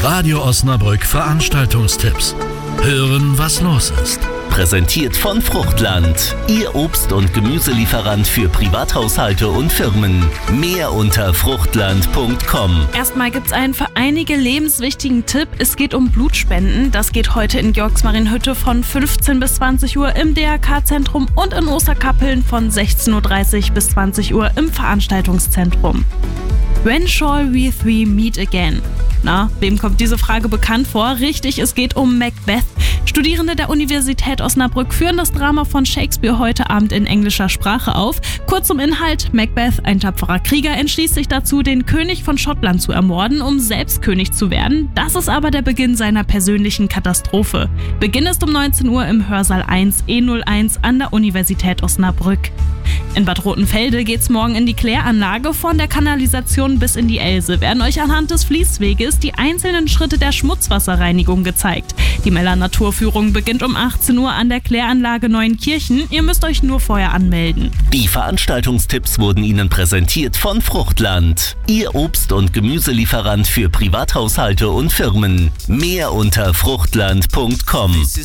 Radio Osnabrück Veranstaltungstipps. Hören, was los ist. Präsentiert von Fruchtland, Ihr Obst- und Gemüselieferant für Privathaushalte und Firmen. Mehr unter fruchtland.com. Erstmal gibt es einen für einige lebenswichtigen Tipp. Es geht um Blutspenden. Das geht heute in Georgsmarienhütte von 15 bis 20 Uhr im DRK-Zentrum und in Osterkappeln von 16.30 Uhr bis 20 Uhr im Veranstaltungszentrum. When shall we three meet again? Na, wem kommt diese Frage bekannt vor? Richtig, es geht um Macbeth. Studierende der Universität Osnabrück führen das Drama von Shakespeare heute Abend in englischer Sprache auf. Kurz zum Inhalt: Macbeth, ein tapferer Krieger, entschließt sich dazu, den König von Schottland zu ermorden, um selbst König zu werden. Das ist aber der Beginn seiner persönlichen Katastrophe. Beginn ist um 19 Uhr im Hörsaal 1 E01 an der Universität Osnabrück. In Bad Rotenfelde geht's morgen in die Kläranlage. Von der Kanalisation bis in die Else werden euch anhand des Fließweges die einzelnen Schritte der Schmutzwasserreinigung gezeigt. Die Meller-Naturführung beginnt um 18 Uhr an der Kläranlage Neuenkirchen. Ihr müsst euch nur vorher anmelden. Die Veranstaltungstipps wurden Ihnen präsentiert von Fruchtland, Ihr Obst- und Gemüselieferant für Privathaushalte und Firmen. Mehr unter fruchtland.com.